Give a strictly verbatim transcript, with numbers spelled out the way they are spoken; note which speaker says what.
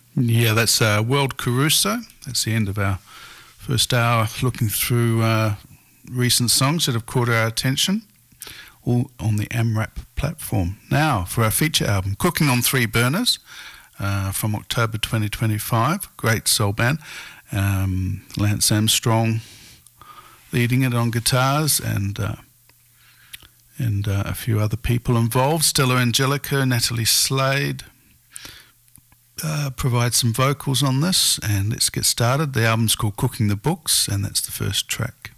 Speaker 1: Yeah, that's uh, World Caruso. That's the end of our first hour looking through uh, recent songs that have caught our attention, all on the AMRAP platform. Now, for our feature album, Cooking on Three Burners, uh, from October twenty twenty-five. Great soul band. Um, Lance Armstrong leading it on guitars, and uh, and uh, a few other people involved. Stella Angelica, Natalie Slade uh, provide some vocals on this, and let's get started. The album's called Cooking the Books, and that's the first track.